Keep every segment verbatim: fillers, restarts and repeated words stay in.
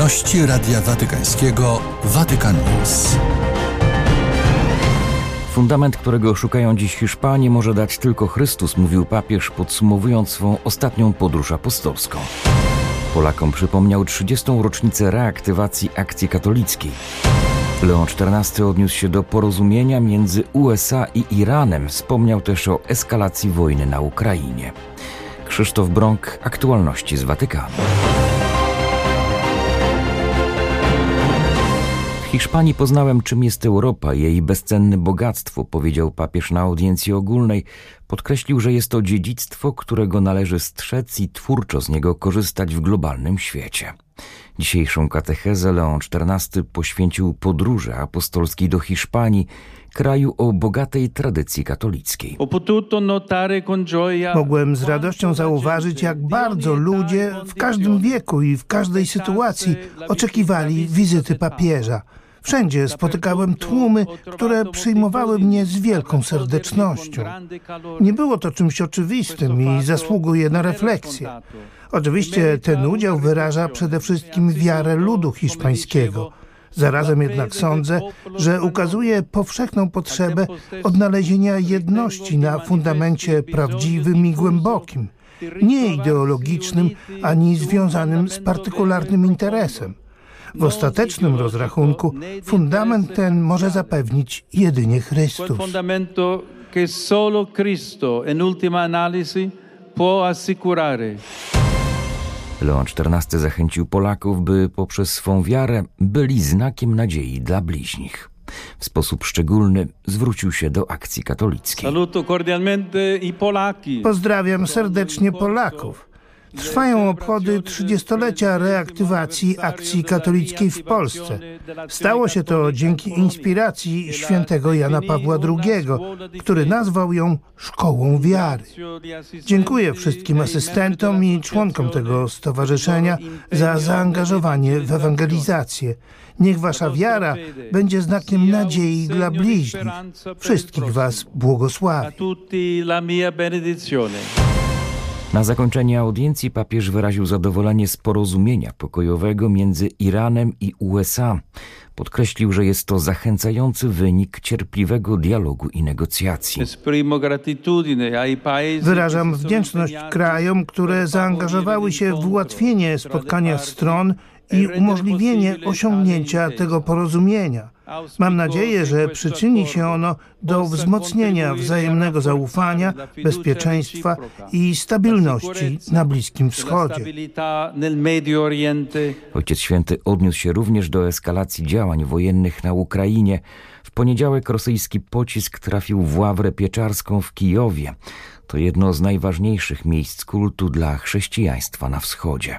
Aktualności Radia Watykańskiego Vatican News. Fundament, którego szukają dziś Hiszpanie, może dać tylko Chrystus, mówił papież, podsumowując swą ostatnią podróż apostolską. Polakom przypomniał trzydziestą rocznicę reaktywacji akcji katolickiej. Leon czternasty odniósł się do porozumienia między U S A i Iranem. Wspomniał też o eskalacji wojny na Ukrainie. Krzysztof Brąk, aktualności z Watykanu. W Hiszpanii poznałem, czym jest Europa, jej bezcenne bogactwo, powiedział papież na audiencji ogólnej. Podkreślił, że jest to dziedzictwo, którego należy strzec i twórczo z niego korzystać w globalnym świecie. Dzisiejszą katechezę Leon czternasty poświęcił podróży apostolskiej do Hiszpanii, kraju o bogatej tradycji katolickiej. Mogłem z radością zauważyć, jak bardzo ludzie w każdym wieku i w każdej sytuacji oczekiwali wizyty papieża. Wszędzie spotykałem tłumy, które przyjmowały mnie z wielką serdecznością. Nie było to czymś oczywistym i zasługuje na refleksję. Oczywiście ten udział wyraża przede wszystkim wiarę ludu hiszpańskiego. Zarazem jednak sądzę, że ukazuje powszechną potrzebę odnalezienia jedności na fundamencie prawdziwym i głębokim, nie ideologicznym ani związanym z partykularnym interesem. W ostatecznym rozrachunku fundament ten może zapewnić jedynie Chrystus. Leon czternasty zachęcił Polaków, by poprzez swą wiarę byli znakiem nadziei dla bliźnich. W sposób szczególny zwrócił się do akcji katolickiej. Pozdrawiam serdecznie Polaków. Trwają obchody trzydziestolecia reaktywacji akcji katolickiej w Polsce. Stało się to dzięki inspiracji świętego Jana Pawła drugiego, który nazwał ją Szkołą Wiary. Dziękuję wszystkim asystentom i członkom tego stowarzyszenia za zaangażowanie w ewangelizację. Niech wasza wiara będzie znakiem nadziei dla bliźnich. Wszystkich was błogosławię. Na zakończenie audiencji papież wyraził zadowolenie z porozumienia pokojowego między Iranem i U S A. Podkreślił, że jest to zachęcający wynik cierpliwego dialogu i negocjacji. Wyrażam wdzięczność krajom, które zaangażowały się w ułatwienie spotkania stron i umożliwienie osiągnięcia tego porozumienia. Mam nadzieję, że przyczyni się ono do wzmocnienia wzajemnego zaufania, bezpieczeństwa i stabilności na Bliskim Wschodzie. Ojciec Święty odniósł się również do eskalacji działań wojennych na Ukrainie. W poniedziałek rosyjski pocisk trafił w ławrę pieczarską w Kijowie. To jedno z najważniejszych miejsc kultu dla chrześcijaństwa na wschodzie.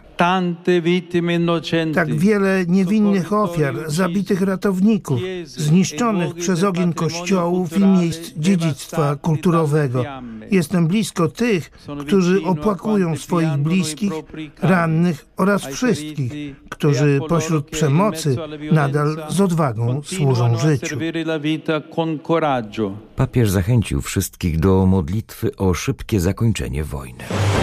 Tak wiele niewinnych ofiar, zabitych ratowników, zniszczonych przez ogień kościołów i miejsc dziedzictwa kulturowego. Jestem blisko tych, którzy opłakują swoich bliskich, rannych oraz wszystkich, którzy pośród przemocy nadal z odwagą służą życiu. Papież zachęcił wszystkich do modlitwy o szybkie zakończenie wojny.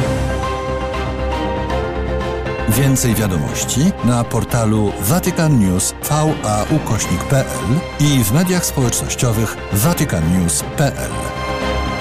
Więcej wiadomości na portalu Vatican News V A ukośnik P L i w mediach społecznościowych vatican news kropka p l.